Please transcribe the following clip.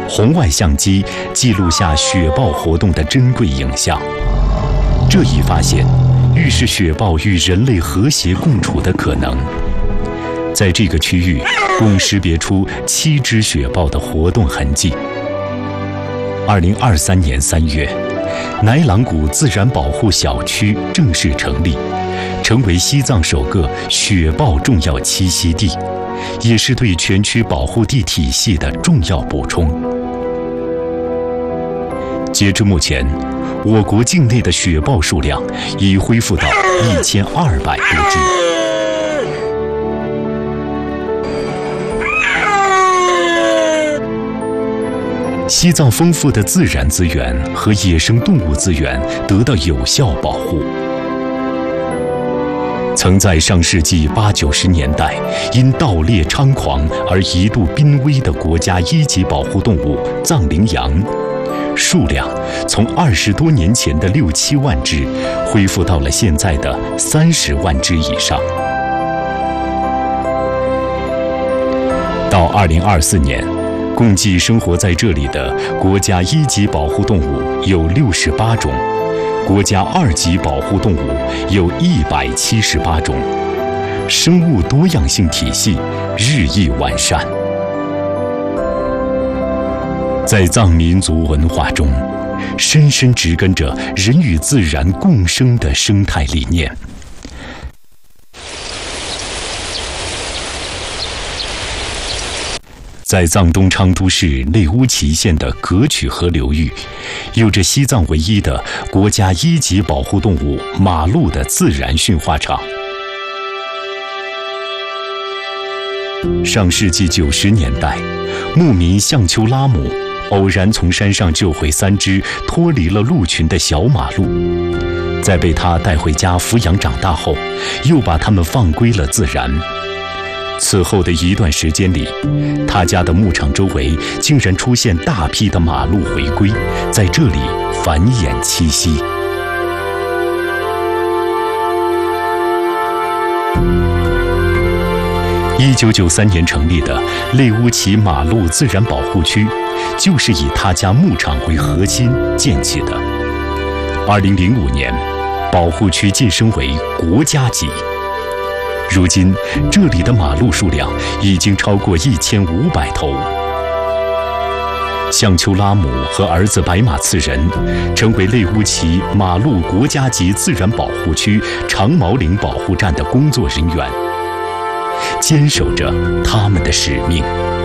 红外相机记录下雪豹活动的珍贵影像。这一发现预示雪豹与人类和谐共处的可能。在这个区域，共识别出7只雪豹的活动痕迹。2023年3月，乃朗谷自然保护小区正式成立，成为西藏首个雪豹重要栖息地，也是对全区保护地体系的重要补充。截至目前，我国境内的雪豹数量已恢复到1200多只。西藏丰富的自然资源和野生动物资源得到有效保护。曾在上世纪80、90年代因盗猎猖狂而一度濒危的国家1级保护动物藏羚羊，数量从20多年前的6、7万只，恢复到了现在的30万只以上。到2024年，共计生活在这里的国家1级保护动物有68种，国家2级保护动物有178种，生物多样性体系日益完善。在藏民族文化中，深深植根着人与自然共生的生态理念。在藏东昌都市内乌齐县的格曲河流域，有着西藏唯一的国家1级保护动物马鹿的自然驯化场。上世纪90年代，牧民象丘拉姆偶然从山上救回3只脱离了鹿群的小马鹿，在被他带回家抚养长大后，又把它们放归了自然。此后的一段时间里，他家的牧场周围竟然出现大批的马鹿回归，在这里繁衍栖息。1993年成立的内乌齐马鹿自然保护区，就是以他家牧场为核心建起的。2005年，保护区晋升为国家级。如今，这里的马鹿数量已经超过1500头。象丘拉姆和儿子白马次仁成为内乌齐马鹿国家级自然保护区长毛岭保护站的工作人员，坚守着他们的使命。